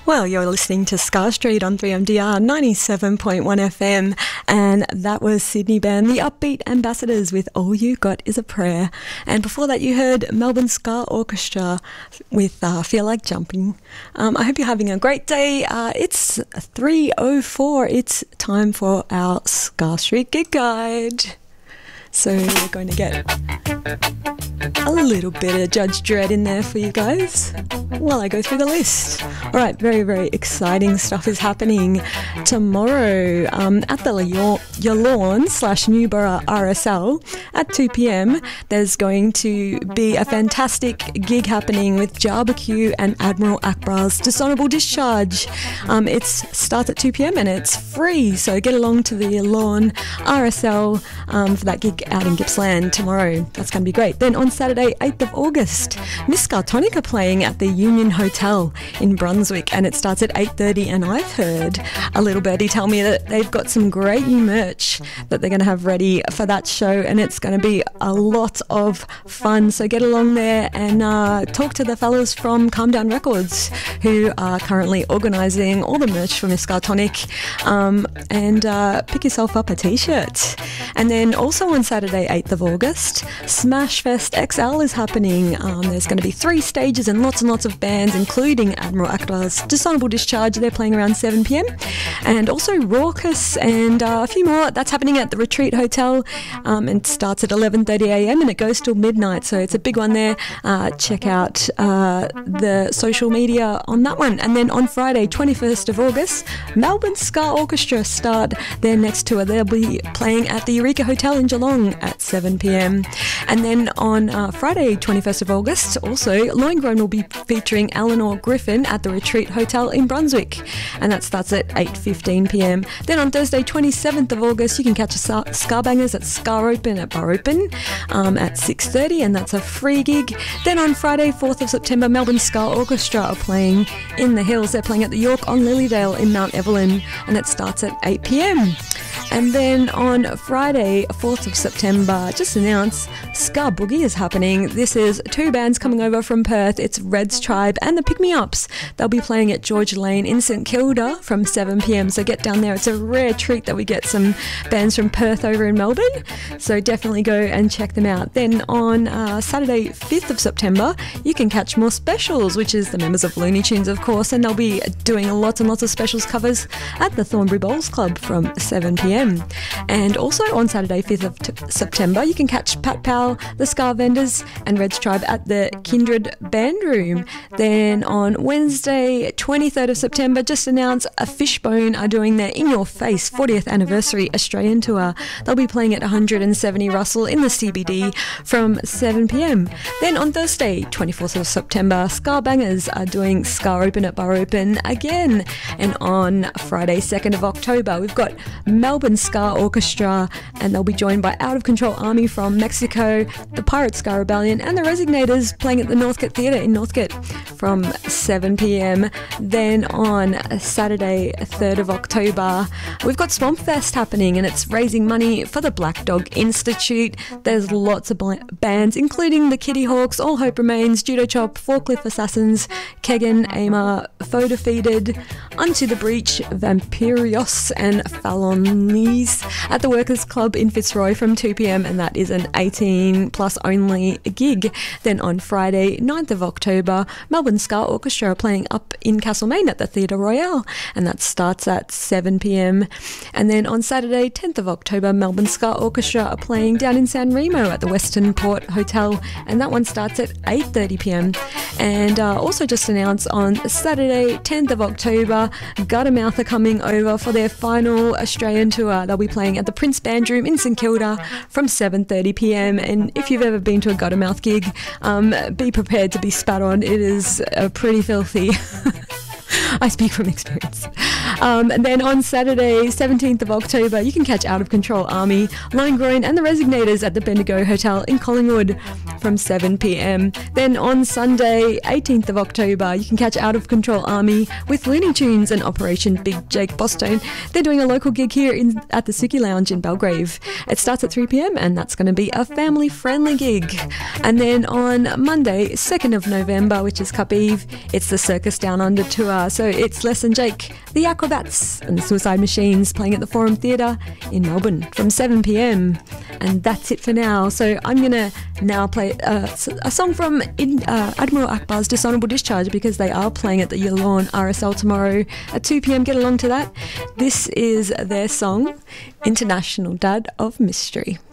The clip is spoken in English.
Well, you're listening to Scar Street on 3MDR 97.1 FM, and that was Sydney band The Upbeat Ambassadors with All You Got Is a Prayer. And before that you heard Melbourne Ska Orchestra with Feel Like Jumping. I hope you're having a great day. It's 3:04. It's time for our Scar Street Gig Guide. So we're going to get a little bit of Judge Dredd in there for you guys while I go through the list. All right, very, very exciting stuff is happening tomorrow at the Yallourn/Newborough RSL at 2 p.m. There's going to be a fantastic gig happening with Jarbecue and Admiral Akbar's Dishonourable Discharge. It starts at 2 p.m. and it's free, so get along to the Yallourn RSL for that gig out in Gippsland tomorrow. That's going to be great. Then on Saturday, 8th of August, Miss Scartonic are playing at the Union Hotel in Brunswick, and it starts at 8:30, and I've heard a little birdie tell me that they've got some great new merch that they're going to have ready for that show, and it's going to be a lot of fun. So get along there and talk to the fellas from Calm Down Records, who are currently organising all the merch for Miss Scartonic, and pick yourself up a t-shirt. And then also on Saturday, 8th of August, Smashfest XL is happening. There's going to be 3 stages and lots of bands, including Admiral Akbar's Dishonourable Discharge. They're playing around 7 p.m. And also Raucous and a few more. That's happening at the Retreat Hotel, and it starts at 11:30 a.m. and it goes till midnight. So it's a big one there. Check out the social media on that one. And then on Friday, 21st of August, Melbourne Ska Orchestra start their next tour. They'll be playing at the Eureka Hotel in Geelong at 7 p.m. And then on Friday, 21st of August, also, Loingrown will be featuring Eleanor Griffin at the Retreat Hotel in Brunswick, and that starts at 8:15 p.m. Then on Thursday, 27th of August, you can catch Scarbangers at Scar Open at Bar Open at 6:30, and that's a free gig. Then on Friday, 4th of September, Melbourne Ska Orchestra are playing in the Hills. They're playing at the York on Lilydale in Mount Evelyn, and it starts at 8 p.m. And then on Friday, 4th of September, just announced Ska Boogie is happening. This is 2 bands coming over from Perth. It's Red's Tribe and the Pick Me Ups. They'll be playing at George Lane in St Kilda from 7 p.m. So get down there. It's a rare treat that we get some bands from Perth over in Melbourne. So definitely go and check them out. Then on Saturday, 5th of September, you can catch More Specials, which is the members of Looney Tunes, of course. And they'll be doing lots and lots of specials covers at the Thornbury Bowls Club from 7 p.m. And also on Saturday, 5th of September, you can catch Pat Powell, the Scar Vendors and Red's Tribe at the Kindred Band Room. Then on Wednesday, 23rd of September, just announced a Fishbone are doing their In Your Face 40th Anniversary Australian Tour. They'll be playing at 170 Russell in the CBD from 7 p.m. Then on Thursday, 24th of September, Scarbangers are doing Scar Open at Bar Open again. And on Friday, 2nd of October, we've got Melbourne Ska Orchestra, and they'll be joined by Out of Control Army from Mexico, the Pirate Ska Rebellion and the Resignators playing at the Northcote Theatre in Northcote from 7 p.m. Then on Saturday, 3rd of October, we've got Swamp Fest happening, and it's raising money for the Black Dog Institute. There's lots of bands, including the Kitty Hawks, All Hope Remains, Judo Chop, Forklift Assassins, Kegan, Amar, Foe Defeated, Unto the Breach, Vampirios and Fallonese at the Workers Club in Fitzroy from 2 p.m, and that is an 18 plus only gig. Then on Friday, 9th of October, Melbourne Ska Orchestra are playing up in Castlemaine at the Theatre Royale, and that starts at 7 p.m. And then on Saturday, 10th of October, Melbourne Ska Orchestra are playing down in San Remo at the Western Port Hotel, and that one starts at 8:30 p.m. And also just announced on Saturday, 10th of October, Guttermouth are coming over for their final Australian tour. They'll be playing at the Prince Band Room in St Kilda from 7:30 p.m. And if you've ever been to a Guttermouth gig, be prepared to be spat on. It is pretty filthy. I speak from experience. And then on Saturday, 17th of October, you can catch Out of Control Army, Loingrown and the Resignators at the Bendigo Hotel in Collingwood from 7 p.m. Then on Sunday, 18th of October, you can catch Out of Control Army with Looney Tunes and Operation Big Jake Bostone. They're doing a local gig here at the Suki Lounge in Belgrave. It starts at 3 p.m. and that's going to be a family-friendly gig. And then on Monday, 2nd of November, which is Cup Eve, it's the Circus Down Under tour. So it's Les and Jake, the Acrobats and the Suicide Machines playing at the Forum Theatre in Melbourne from 7 p.m. And that's it for now. So I'm going to now play a song from Admiral Akbar's Dishonourable Discharge, because they are playing at the Yallourn RSL tomorrow at 2 p.m. Get along to that. This is their song, International Dad of Mystery.